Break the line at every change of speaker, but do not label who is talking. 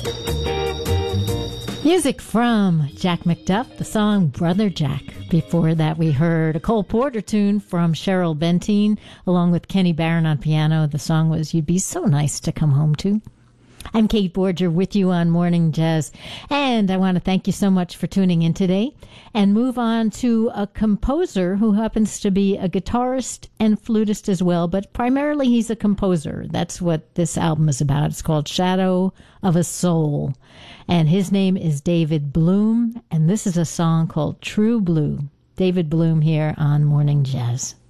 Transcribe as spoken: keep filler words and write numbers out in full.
Music from Jack McDuff, the song Brother Jack. Before that, we heard a Cole Porter tune from Cheryl Benteen, along with Kenny Barron on piano. The song was You'd Be So Nice to Come Home To. I'm Kate Borger with you on Morning Jazz, and I want to thank you so much for tuning in today and move on to a composer who happens to be a guitarist and flutist as well, but primarily he's a composer. That's what this album is about. It's called Shadow of a Soul, and his name is David Bloom, and this is a song called True Blue. David Bloom here on Morning Jazz.